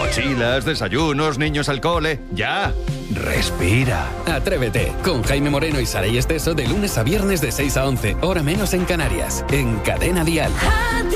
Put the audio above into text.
Mochilas, desayunos, niños al cole. ¡Ya! Respira. Atrévete, con Jaime Moreno y Saray Esteso de lunes a viernes de 6 a 11, hora menos en Canarias, en Cadena Dial.